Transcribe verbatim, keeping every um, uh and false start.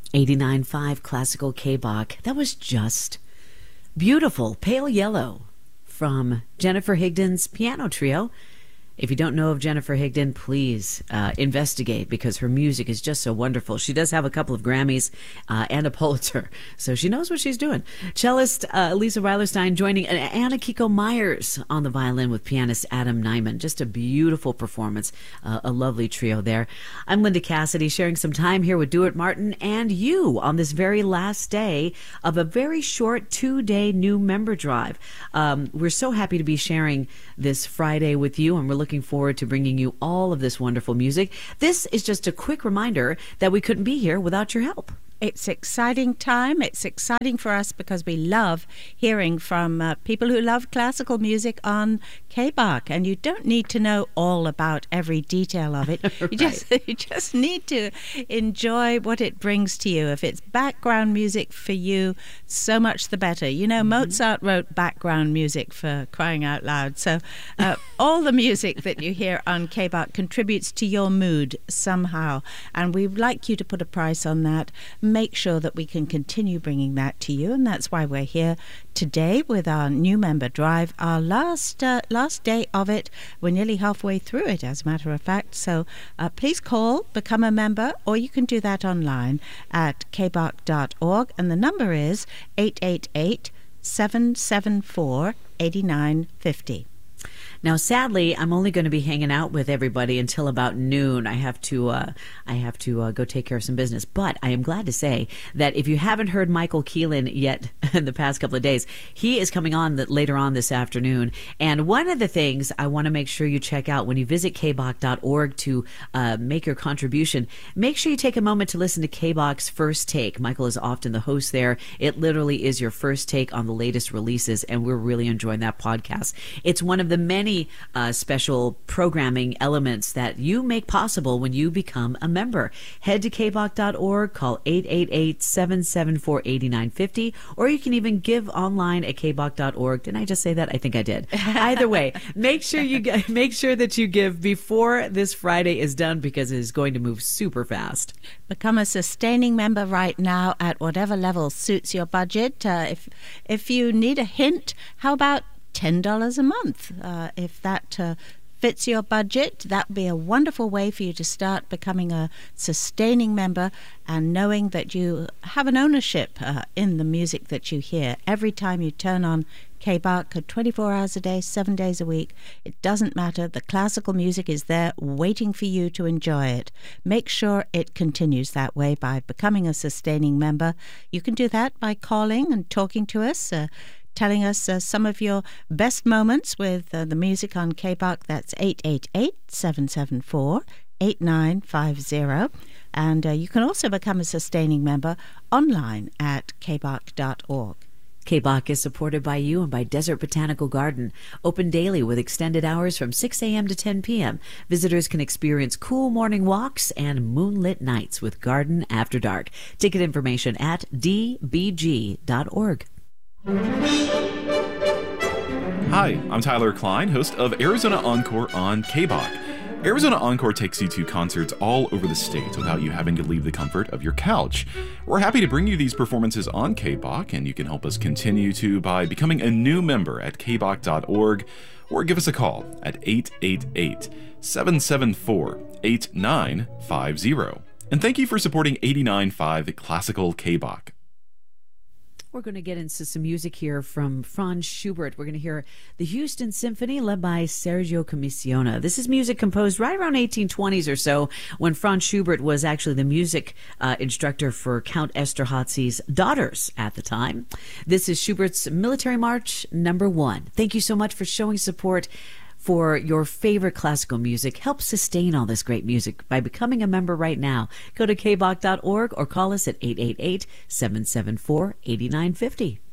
eighty-nine point five Classical K-Bach. That was just beautiful. Pale Yellow from Jennifer Higdon's piano trio. If you don't know of Jennifer Higdon, please uh, investigate, because her music is just so wonderful. She does have a couple of Grammys uh, and a Pulitzer, so she knows what she's doing. Cellist uh, Lisa Weilerstein joining Anna Kiko Myers on the violin with pianist Adam Nyman. Just a beautiful performance, uh, a lovely trio there. I'm Linda Cassidy, sharing some time here with Duart Martin and you on this very last day of a very short two-day new member drive. Um, we're so happy to be sharing this Friday with you, and we're looking forward to bringing you all of this wonderful music. This is just a quick reminder that we couldn't be here without your help. It's exciting time. It's exciting for us because we love hearing from uh, people who love classical music on K-Bach, and you don't need to know all about every detail of it. Right. You just you just need to enjoy what it brings to you. If it's background music for you, so much the better. You know, mm-hmm. Mozart wrote background music, for crying out loud. So uh, all the music that you hear on K-Bach contributes to your mood somehow, and we'd like you to put a price on that. Make sure that we can continue bringing that to you, and that's why we're here today with our new member drive, our last uh, last day of it. We're nearly halfway through it, as a matter of fact, so uh, please call, become a member, or you can do that online at k bach dot org, and the number is eight eight eight, seven seven four, eight nine five zero. Now, sadly, I'm only going to be hanging out with everybody until about noon. I have to, uh, I have to uh, go take care of some business. But I am glad to say that if you haven't heard Michael Keelan yet in the past couple of days, he is coming on the, later on this afternoon. And one of the things I want to make sure you check out when you visit k bach dot org to uh, make your contribution, make sure you take a moment to listen to K-Bach's First Take. Michael is often the host there. It literally is your first take on the latest releases, and we're really enjoying that podcast. It's one of the many Uh, special programming elements that you make possible when you become a member. Head to k bach dot org, call eight eight eight, seven seven four, eight nine five zero, or you can even give online at k bach dot org. Didn't I just say that? I think I did. Either way, make sure you make sure that you give before this Friday is done, because it is going to move super fast. Become a sustaining member right now at whatever level suits your budget. Uh, if if you need a hint, how about ten dollars a month? Uh, if that uh, fits your budget, that would be a wonderful way for you to start becoming a sustaining member and knowing that you have an ownership uh, in the music that you hear. Every time you turn on K-Bach, twenty-four hours a day, seven days a week, it doesn't matter. The classical music is there waiting for you to enjoy it. Make sure it continues that way by becoming a sustaining member. You can do that by calling and talking to us, uh, telling us uh, some of your best moments with uh, the music on K-Bach. That's eight eight eight, seven seven four, eight nine five zero. And uh, you can also become a sustaining member online at k bach dot org. K-Bach is supported by you and by Desert Botanical Garden. Open daily with extended hours from six a.m. to ten p.m. Visitors can experience cool morning walks and moonlit nights with Garden After Dark. Ticket information at d b g dot org. Hi, I'm Tyler Klein, host of Arizona Encore on K-Bach. Arizona Encore takes you to concerts all over the state without you having to leave the comfort of your couch. We're happy to bring you these performances on K-Bach, and you can help us continue to by becoming a new member at k bach dot org, or give us a call at eight eight eight, seven seven four, eight nine five zero. And thank you for supporting eighty-nine point five Classical K-Bach. We're going to get into some music here from Franz Schubert. We're going to hear the Houston Symphony led by Sergio Commissiona. This is music composed right around eighteen twenties or so, when Franz Schubert was actually the music uh, instructor for Count Esterhazy's daughters at the time. This is Schubert's Military March number one. Thank you so much for showing support for your favorite classical music. Help sustain all this great music by becoming a member right now. Go to k bach dot org or call us at eight eight eight, seven seven four, eight nine five zero.